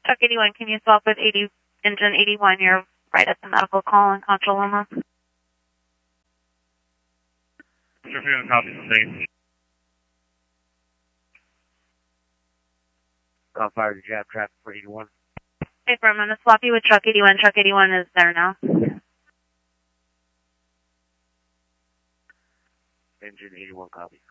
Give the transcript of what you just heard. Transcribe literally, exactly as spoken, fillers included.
Truck eighty-one, can you swap with eighty, engine eighty-one? You're right at the medical call in Contra Loma. Truck eighty-one, copy, same. Call fire to jab traffic for eighty-one. Hey, I'm going to swap you with Truck eighty-one. Truck eighty-one is there now. Engine eighty-one, copy.